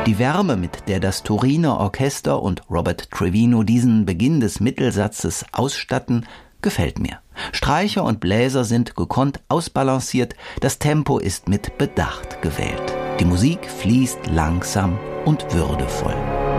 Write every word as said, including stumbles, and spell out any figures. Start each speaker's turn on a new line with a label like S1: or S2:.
S1: Die Wärme, mit der das Turiner Orchester und Robert Trevino diesen Beginn des Mittelsatzes ausstatten, gefällt mir. Streicher und Bläser sind gekonnt ausbalanciert, das Tempo ist mit Bedacht gewählt. Die Musik fließt langsam und würdevoll.